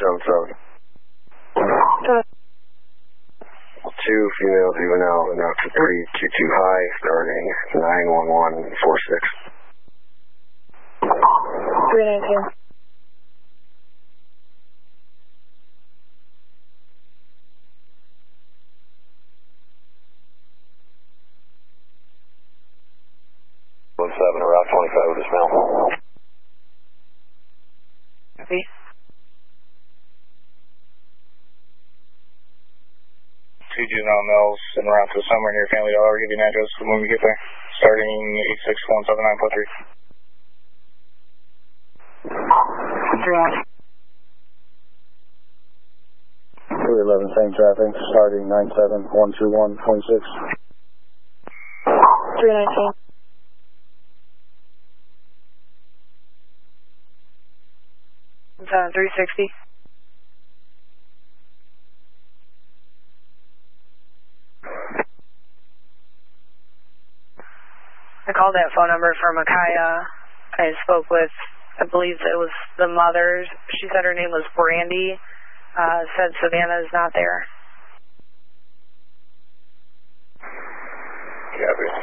7. 2 females even out and out to 322 high, starting 91146. 319. Around 25 with a smell. Copy. 2 juvenile males sitting around to somewhere near Family Dollar. Give you an address when we get there. Starting 8617943. 311, same traffic, starting 97121.6. 319. It's 360. I called that phone number for Micaiah. I spoke with, I believe it was the mother. She said her name was Brandy. Said Savannah is not there. Yeah,